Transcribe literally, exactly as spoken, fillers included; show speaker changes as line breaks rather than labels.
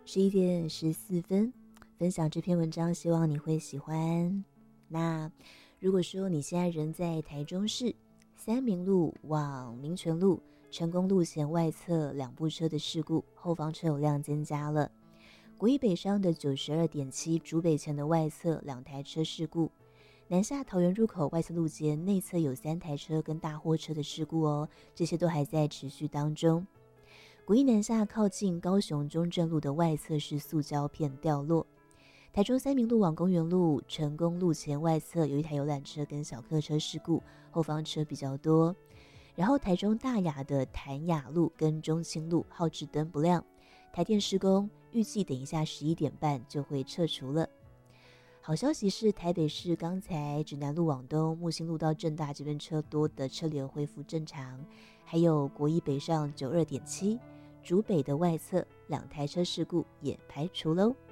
十一点十四分，分享这篇文章，希望你会喜欢。那如果说你现在人在台中市三民路往民权路成功路前外侧两部车的事故，后方车友量增加了。国一北上的 九十二点七 竹北前的外侧两台车事故，南下桃园入口外侧路肩内侧有三台车跟大货车的事故哦，这些都还在持续当中。国一南下靠近高雄中正路的外侧是塑胶片掉落。台中三民路往公园路成功路前外侧有一台游览车跟小客车事故，后方车比较多。然后台中大雅的潭雅路跟中清路号志灯不亮，台电施工，预计等一下十一点半就会撤除了。好消息是台北市刚才指南路往东木星路到政大这边车多的车流恢复正常，还有国一北上 九十二点七 竹北的外侧两台车事故也排除喽。